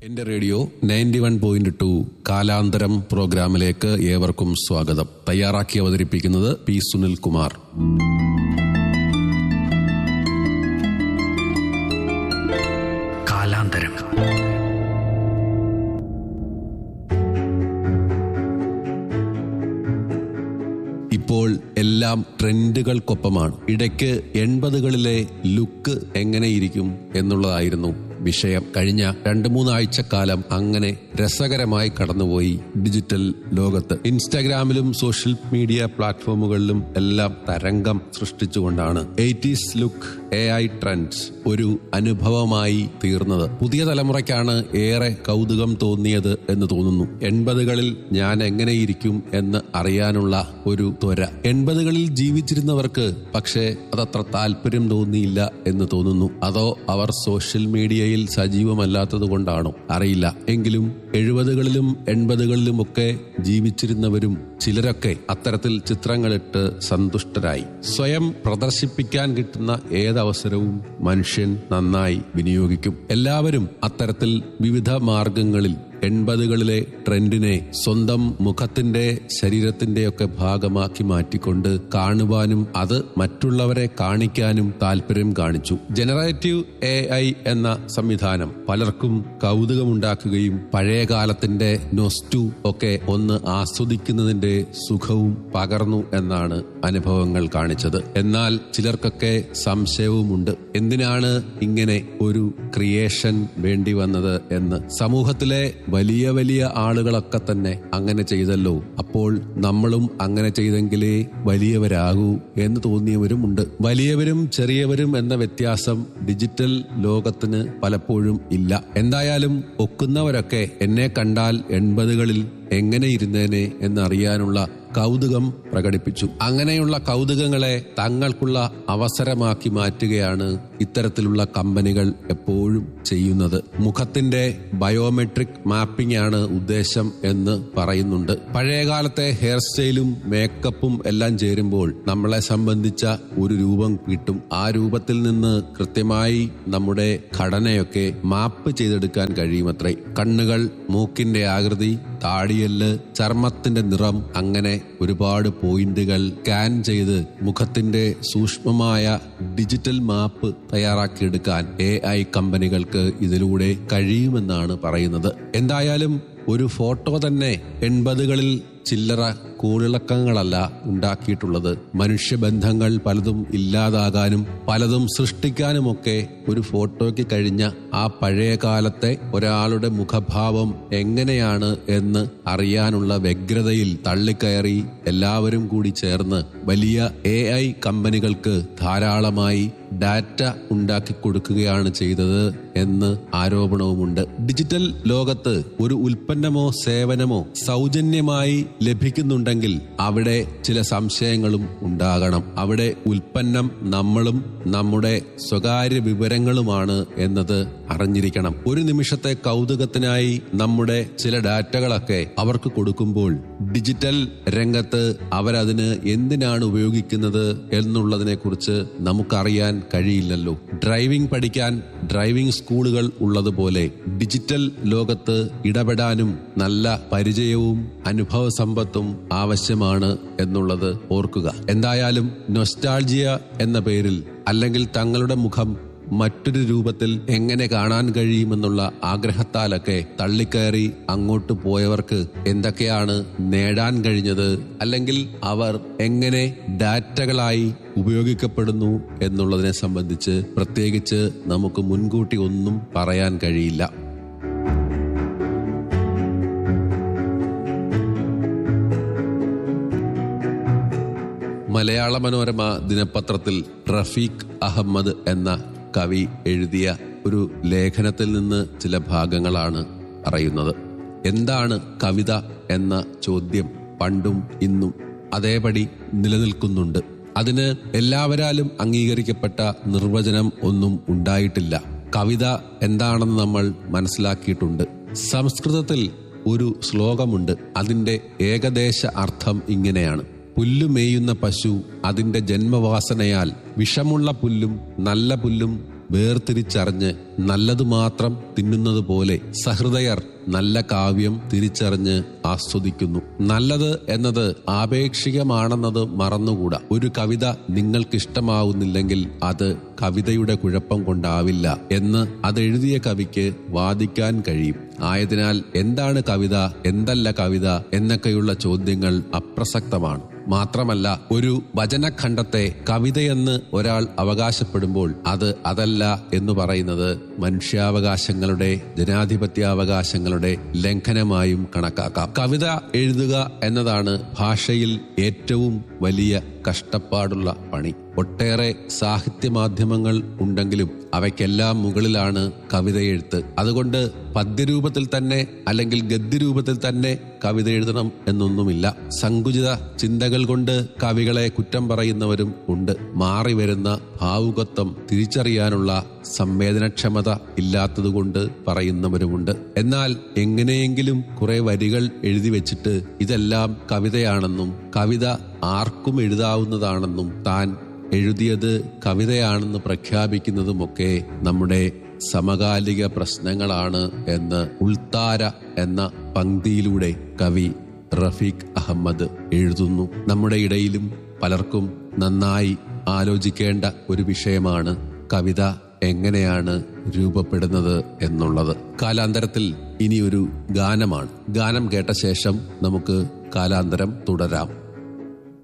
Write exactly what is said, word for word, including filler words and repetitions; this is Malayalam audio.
എന്റെ radio ninety one point two കാലാന്തരം പ്രോഗ്രാമിലേക്ക് ഏവർക്കും സ്വാഗതം. തയ്യാറാക്കി അവതരിപ്പിക്കുന്നത് പി സുനിൽ കുമാർ. കാലാന്തരം. ഇപ്പോൾ എല്ലാം ട്രെൻഡുകൾക്കൊപ്പമാണ്. ഇടയ്ക്ക് എൺപതുകളിലെ ലുക്ക് എങ്ങനെയിരിക്കും എന്നുള്ളതായിരുന്നു വിഷയം. കഴിഞ്ഞ രണ്ടു മൂന്നാഴ്ചക്കാലം അങ്ങനെ രസകരമായി കടന്നുപോയി ഡിജിറ്റൽ ലോകത്ത്. ഇൻസ്റ്റാഗ്രാമിലും സോഷ്യൽ മീഡിയ പ്ലാറ്റ്ഫോമുകളിലും എല്ലാം തരംഗം സൃഷ്ടിച്ചുകൊണ്ടാണ് eighties look A I trends ഒരു അനുഭവമായി തീർന്നത്. പുതിയ തലമുറയ്ക്കാണ് ഏറെ കൗതുകം തോന്നിയത് എന്ന് തോന്നുന്നു. എൺപതുകളിൽ ഞാൻ എങ്ങനെയിരിക്കും എന്ന് അറിയാനുള്ള ഒരു ത്വര. എൺപതുകളിൽ ജീവിച്ചിരുന്നവർക്ക് പക്ഷേ അതത്ര താല്പര്യം തോന്നിയില്ല എന്ന് തോന്നുന്നു. അതോ അവർ സോഷ്യൽ മീഡിയയിൽ സജീവമല്ലാത്തത് കൊണ്ടാണോ അറിയില്ല. എങ്കിലും എഴുപതുകളിലും എൺപതുകളിലും ഒക്കെ ജീവിച്ചിരുന്നവരും ചിലരൊക്കെ അത്തരത്തിൽ ചിത്രങ്ങളിട്ട് സന്തുഷ്ടരായി. സ്വയം പ്രദർശിപ്പിക്കാൻ കിട്ടുന്ന ഏതവസരവും മനുഷ്യൻ നന്നായി വിനിയോഗിക്കും. എല്ലാവരും അത്തരത്തിൽ വിവിധ മാർഗങ്ങളിൽ എൺപതുകളിലെ ട്രെൻഡിനെ സ്വന്തം മുഖത്തിന്റെ ശരീരത്തിന്റെ ഒക്കെ ഭാഗമാക്കി മാറ്റിക്കൊണ്ട് കാണുവാനും അത് മറ്റുള്ളവരെ കാണിക്കാനും താല്പര്യം കാണിച്ചു. ജനറേറ്റീവ് എ ഐ എന്ന സംവിധാനം പലർക്കും കൗതുകമുണ്ടാക്കുകയും പഴയകാലത്തിന്റെ നൊസ്റ്റു ഒക്കെ ഒന്ന് ആസ്വദിക്കുന്നതിന്റെ സുഖവും പകർന്നു എന്നാണ് അനുഭവങ്ങൾ കാണിച്ചത്. എന്നാൽ ചിലർക്കൊക്കെ സംശയവുമുണ്ട്, എന്തിനാണ് ഇങ്ങനെ ഒരു ക്രിയേഷൻ വേണ്ടി വന്നത് എന്ന്. സമൂഹത്തിലെ വലിയ വലിയ ആളുകളൊക്കെ തന്നെ അങ്ങനെ ചെയ്തല്ലോ, അപ്പോൾ നമ്മളും അങ്ങനെ ചെയ്തെങ്കിലേ വലിയവരാകൂ എന്ന് തോന്നിയവരുമുണ്ട്. വലിയവരും ചെറിയവരും എന്ന വ്യത്യാസം ഡിജിറ്റൽ ലോകത്തിന് പലപ്പോഴും ഇല്ല. എന്തായാലും ഒക്കുന്നവരൊക്കെ എന്നെ കണ്ടാൽ എൺപതുകളിൽ എങ്ങനെ ഇരുന്നേനെ എന്നറിയാനുള്ള കൗതുകം പ്രകടിപ്പിച്ചു. അങ്ങനെയുള്ള കൗതുകങ്ങളെ തങ്ങൾക്കുള്ള അവസരമാക്കി മാറ്റുകയാണ് ഇത്തരത്തിലുള്ള കമ്പനികൾ എപ്പോഴും ചെയ്യുന്നത്. മുഖത്തിന്റെ ബയോമെട്രിക് മാപ്പിംഗ് ആണ് ഉദ്ദേശം എന്ന് പറയുന്നുണ്ട്. പഴയകാലത്തെ ഹെയർ സ്റ്റൈലും മേക്കപ്പും എല്ലാം ചേരുമ്പോൾ നമ്മളെ സംബന്ധിച്ച ഒരു രൂപം കിട്ടും. ആ രൂപത്തിൽ നിന്ന് കൃത്യമായി നമ്മുടെ ഘടനയൊക്കെ മാപ്പ് ചെയ്തെടുക്കാൻ കഴിയുമത്രേ. കണ്ണുകൾ, മൂക്കിന്റെ ആകൃതി, താടിയല്, ചർമ്മത്തിന്റെ നിറം, അങ്ങനെ ഒരുപാട് പോയിന്റുകൾ സ്കാൻ ചെയ്ത് മുഖത്തിന്റെ സൂക്ഷ്മമായ ഡിജിറ്റൽ മാപ്പ് തയ്യാറാക്കിയെടുക്കാൻ എ ഐ കമ്പനികൾക്ക് ഇതിലൂടെ കഴിയുമെന്നാണ് പറയുന്നത്. എന്തായാലും ഒരു ഫോട്ടോ തന്നെ എൺപതുകളിൽ ചില്ലറ കൂളിളക്കങ്ങളല്ല ഉണ്ടാക്കിയിട്ടുള്ളത്. മനുഷ്യബന്ധങ്ങൾ പലതും ഇല്ലാതാകാനും പലതും സൃഷ്ടിക്കാനുമൊക്കെ ഒരു ഫോട്ടോയ്ക്ക് കഴിഞ്ഞ ആ പഴയ കാലത്തെ ഒരാളുടെ മുഖഭാവം എങ്ങനെയാണ് എന്ന് അറിയാനുള്ള വ്യഗ്രതയിൽ തള്ളിക്കയറി എല്ലാവരും കൂടി ചേർന്ന് വലിയ എ ഐ കമ്പനികൾക്ക് ധാരാളമായി ഡാറ്റ ഉണ്ടാക്കി കൊടുക്കുകയാണ് ചെയ്തത് എന്ന് ആരോപണവുമുണ്ട്. ഡിജിറ്റൽ ലോകത്ത് ഒരു ഉൽപ്പന്നമോ സേവനമോ സൗജന്യമായി ലഭിക്കുന്നുണ്ടെങ്കിൽ അവിടെ ചില സംശയങ്ങളും ഉണ്ടാകണം. അവിടെ ഉൽപ്പന്നം നമ്മളും നമ്മുടെ സ്വകാര്യ വിവരങ്ങളുമാണ് എന്നത് അറിഞ്ഞിരിക്കണം. ഒരു നിമിഷത്തെ കൗതുകത്തിനായി നമ്മുടെ ചില ഡാറ്റകളൊക്കെ അവർക്ക് കൊടുക്കുമ്പോൾ ഡിജിറ്റൽ രംഗത്ത് അവരതിന് എന്തിനാണ് ഉപയോഗിക്കുന്നത് എന്നുള്ളതിനെ കുറിച്ച് നമുക്കറിയാൻ കഴിയില്ലല്ലോ. ഡ്രൈവിംഗ് പഠിക്കാൻ ഡ്രൈവിംഗ് സ്കൂളുകൾ ഉള്ളതുപോലെ ഡിജിറ്റൽ ലോകത്ത് ഇടപെടാനും നല്ല പരിചയവും അനുഭവ സമ്പത്തും ആവശ്യമാണ് എന്നുള്ളത് ഓർക്കുക. എന്തായാലും നൊസ്റ്റാൾജിയ എന്ന പേരിൽ അല്ലെങ്കിൽ തങ്ങളുടെ മുഖം മറ്റൊരു രൂപത്തിൽ എങ്ങനെ കാണാൻ കഴിയുമെന്നുള്ള ആഗ്രഹത്താലൊക്കെ തള്ളിക്കയറി അങ്ങോട്ട് പോയവർക്ക് എന്തൊക്കെയാണ് നേടാൻ കഴിഞ്ഞത്, അല്ലെങ്കിൽ അവർ എങ്ങനെ ഡാറ്റകളായി ഉപയോഗിക്കപ്പെടുന്നു എന്നുള്ളതിനെ സംബന്ധിച്ച് പ്രത്യേകിച്ച് നമുക്ക് മുൻകൂട്ടി ഒന്നും പറയാൻ കഴിയില്ല. മലയാള മനോരമ ദിനപത്രത്തിൽ റഫീഖ് അഹമ്മദ് എന്ന കവി എഴുതിയ ഒരു ലേഖനത്തിൽ നിന്ന് ചില ഭാഗങ്ങളാണ് അറിയുന്നത്. എന്താണ് കവിത എന്ന ചോദ്യം പണ്ടും ഇന്നും അതേപടി നിലനിൽക്കുന്നുണ്ട്. അതിന് എല്ലാവരാലും അംഗീകരിക്കപ്പെട്ട നിർവചനം ഒന്നും ഉണ്ടായിട്ടില്ല. കവിത എന്താണെന്ന് നമ്മൾ മനസ്സിലാക്കിയിട്ടുണ്ട്. സംസ്കൃതത്തിൽ ഒരു ശ്ലോകമുണ്ട്. അതിന്റെ ഏകദേശ അർത്ഥം ഇങ്ങനെയാണ്: പുല്ലുമേയുന്ന പശു അതിന്റെ ജന്മവാസനയാൽ വിഷമുള്ള പുല്ലും നല്ല പുല്ലും വേർതിരിച്ചറിഞ്ഞ് നല്ലത് മാത്രം തിന്നുന്നത് പോലെ സഹൃദയർ നല്ല കാവ്യം തിരിച്ചറിഞ്ഞ് ആസ്വദിക്കുന്നു. നല്ലത് എന്നത് ആപേക്ഷികമാണെന്നത് മറന്നുകൂടാ. ഒരു കവിത നിങ്ങൾക്കിഷ്ടമാവുന്നില്ലെങ്കിൽ അത് കവിതയുടെ കുഴപ്പം കൊണ്ടാവില്ല എന്ന് അതെഴുതിയ കവിക്ക് വാദിക്കാൻ കഴിയും. ആയതിനാൽ എന്താണ് കവിത, എന്തല്ല കവിത എന്നൊക്കെയുള്ള ചോദ്യങ്ങൾ അപ്രസക്തമാണ്. മാത്രമല്ല, ഒരു വചനഖണ്ഡത്തെ കവിതയെന്ന് ഒരാൾ അവകാശപ്പെടുമ്പോൾ അത് അതല്ല എന്ന് പറയുന്നത് മനുഷ്യാവകാശങ്ങളുടെ, ജനാധിപത്യാവകാശങ്ങളുടെ ലംഘനമായും കണക്കാക്കാം. കവിത എഴുതുക എന്നതാണ് ഭാഷയിൽ ഏറ്റവും വലിയ കഷ്ടപ്പാടുള്ള പണി. ഒട്ടേറെ സാഹിത്യ മാധ്യമങ്ങൾ ഉണ്ടെങ്കിലും അവയ്ക്കെല്ലാം മുകളിലാണ് കവിതയെഴുത്ത്. അതുകൊണ്ട് പദ്യരൂപത്തിൽ തന്നെ അല്ലെങ്കിൽ ഗദ്യരൂപത്തിൽ തന്നെ കവിത എഴുതണം എന്നൊന്നുമില്ല. സങ്കുചിത ചിന്തകൾ കൊണ്ട് കവികളെ കുറ്റം പറയുന്നവരും ഉണ്ട്. മാറി വരുന്ന ഭാവുകത്വം തിരിച്ചറിയാനുള്ള സംവേദനക്ഷമത ഇല്ലാത്തതുകൊണ്ട് പറയുന്നവരുമുണ്ട്. എന്നാൽ എങ്ങനെയെങ്കിലും കുറെ വരികൾ എഴുതി വെച്ചിട്ട് ഇതെല്ലാം കവിതയാണെന്നും കവിത ആർക്കും എഴുതാവുന്നതാണെന്നും താൻ എഴുതിയത് കവിതയാണെന്ന് പ്രഖ്യാപിക്കുന്നതുമൊക്കെ നമ്മുടെ സമകാലിക പ്രശ്നങ്ങളാണ് എന്ന് ഉൾത്താര എന്ന പംക്തിയിലൂടെ കവി റഫീഖ് അഹമ്മദ് എഴുതുന്നു. നമ്മുടെ ഇടയിലും പലർക്കും നന്നായി ആലോചിക്കേണ്ട ഒരു വിഷയമാണ് കവിത എങ്ങനെയാണ് രൂപപ്പെടുന്നത് എന്നുള്ളത്. കാലാന്തരത്തിൽ ഇനിയൊരു ഗാനമാണ്. ഗാനം കേട്ട ശേഷം നമുക്ക് കാലാന്തരം തുടരാം.